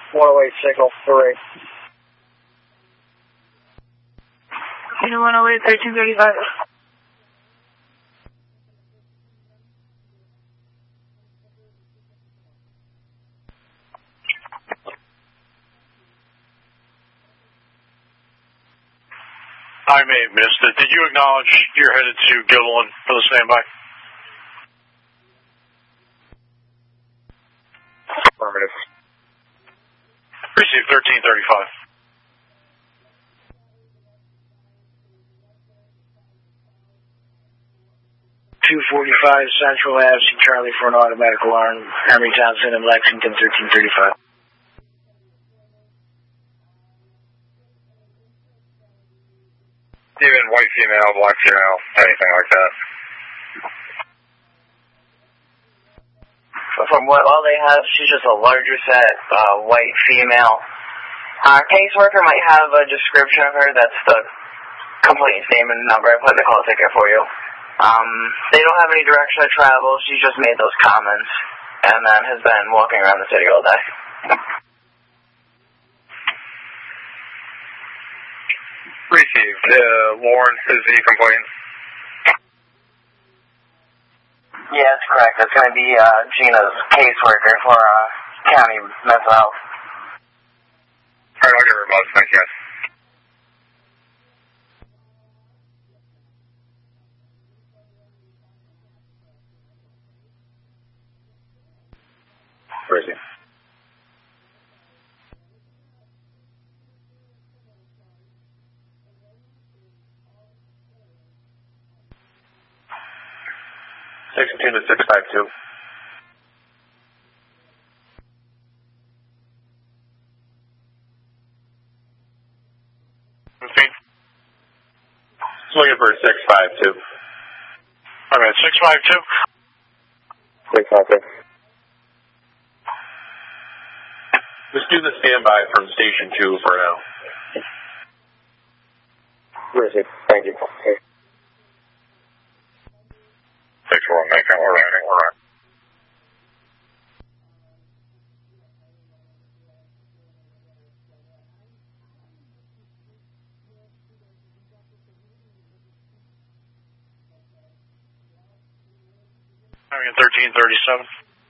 108 signal 3. Unit 108, 1335. I may have missed it. Did you acknowledge you're headed to Gilliland for the standby? Affirmative. Receive 1335. Central Ave, see Charlie for an automatic alarm. Henry Johnson in Lexington, 1335. Even white female, black female, anything like that. From what all they have, she's just a larger set, white female. Our caseworker might have a description of her. That's the complete name and number. I put in the call ticket for you. They don't have any direction of travel. She just made those comments and then has been walking around the city all day. Received. Lauren is the complaint. Yeah, that's correct. That's going to be Gina's caseworker for county mental health. Alright, I'll give her a buzz. Thank you, guys. Where is he? Section 2 to 652. Looking for 652. Alright, 652. 652. Just do the standby from station 2 for now. Where is he? Thank you. 6-1, make we're running, we're running. I'm in 1337.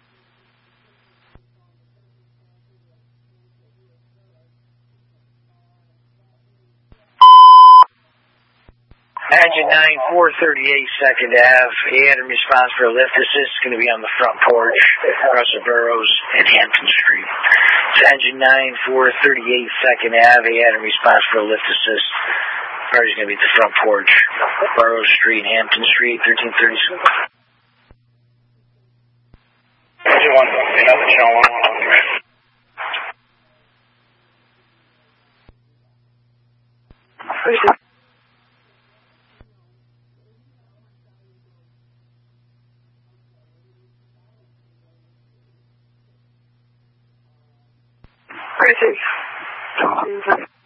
Engine 9, 438 2nd Ave. He had a response for a lift assist. It's going to be on the front porch, Russell Burroughs and Hampton Street. It's engine 9, 438 2nd Ave. He had a response for a lift assist. Car's going to be at the front porch, Burroughs Street, Hampton Street, 1336. Engine 1, another channel 113. Receive.